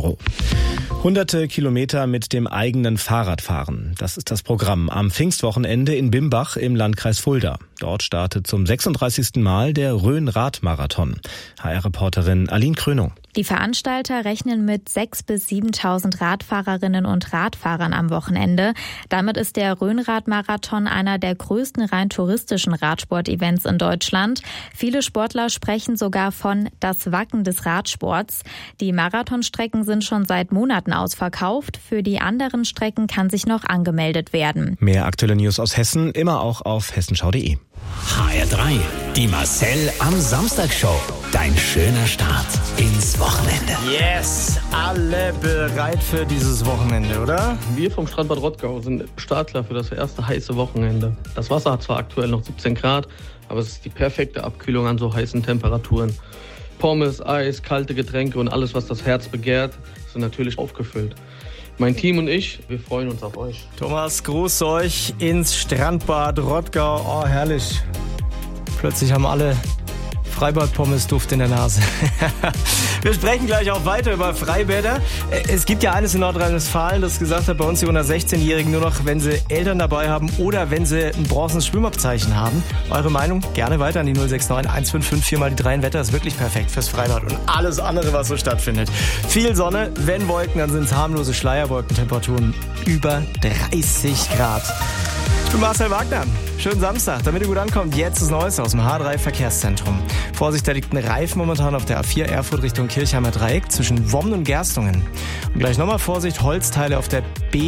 Euro. Hunderte Kilometer mit dem eigenen Fahrrad fahren. Das ist das Programm am Pfingstwochenende in Bimbach im Landkreis Fulda. Dort startet zum 36. Mal der Rhön-Rad-Marathon. HR-Reporterin Aline Krönung. Die Veranstalter rechnen mit 6.000 bis 7.000 Radfahrerinnen und Radfahrern am Wochenende. Damit ist der Rhön-Rad-Marathon einer der größten rein touristischen Radsport-Events in Deutschland. Viele Sportler sprechen sogar von das Wacken des Radsports. Die Marathonstrecken sind schon seit Monaten ausverkauft. Für die anderen Strecken kann sich noch angemeldet werden. Mehr aktuelle News aus Hessen, immer auch auf hessenschau.de. HR3, die Marcel am Samstag-Show. Dein schöner Start ins Wochenende. Yes, alle bereit für dieses Wochenende, oder? Wir vom Strandbad Rottgau sind Startklar für das erste heiße Wochenende. Das Wasser hat zwar aktuell noch 17 Grad, aber es ist die perfekte Abkühlung an so heißen Temperaturen. Pommes, Eis, kalte Getränke und alles, was das Herz begehrt, sind natürlich aufgefüllt. Mein Team und ich, wir freuen uns auf euch. Thomas, grüß euch ins Strandbad Rottgau. Oh, herrlich. Plötzlich haben alle Freibad-Pommes-Duft in der Nase. Wir sprechen gleich auch weiter über Freibäder. Es gibt ja eines in Nordrhein-Westfalen, das gesagt hat, bei uns die unter 16-Jährigen nur noch, wenn sie Eltern dabei haben oder wenn sie ein bronzenes Schwimmabzeichen haben. Eure Meinung? Gerne weiter an die 069 155 4 mal die 3. Wetter ist wirklich perfekt fürs Freibad und alles andere, was so stattfindet. Viel Sonne, wenn Wolken, dann sind es harmlose Schleierwolkentemperaturen über 30 Grad. Ich bin Marcel Wagner. Schönen Samstag, damit ihr gut ankommt. Jetzt das Neueste aus dem H3 Verkehrszentrum. Vorsicht, da liegt ein Reifen momentan auf der A4 Erfurt Richtung Kirchheimer Dreieck zwischen Wommen und Gerstungen. Und gleich nochmal Vorsicht, Holzteile auf der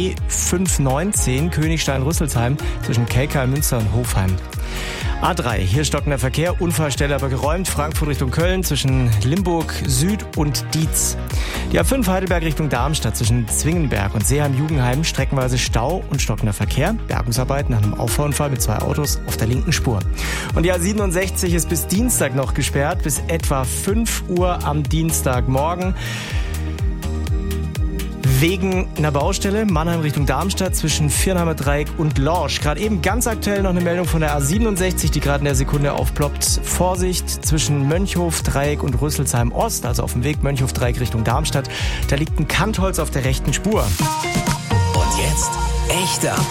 B519 Königstein-Rüsselsheim zwischen Kelkheim, Münster und Hofheim. A3, hier stockender Verkehr, Unfallstelle aber geräumt, Frankfurt Richtung Köln zwischen Limburg Süd und Dietz. Die A5 Heidelberg Richtung Darmstadt zwischen Zwingenberg und Seeheim-Jugendheim streckenweise Stau und stockender Verkehr, Bergungsarbeiten nach einem Auffahrunfall mit 2 Autos auf der linken Spur. Und die A67 ist bis Dienstag noch gesperrt, bis etwa 5 Uhr am Dienstagmorgen. Wegen einer Baustelle, Mannheim Richtung Darmstadt zwischen Viernheimer Dreieck und Lorsch. Gerade eben ganz aktuell noch eine Meldung von der A67, die gerade in der Sekunde aufploppt. Vorsicht zwischen Mönchhof Dreieck und Rüsselsheim Ost, also auf dem Weg Mönchhof Dreieck Richtung Darmstadt. Da liegt ein Kantholz auf der rechten Spur. Und jetzt echte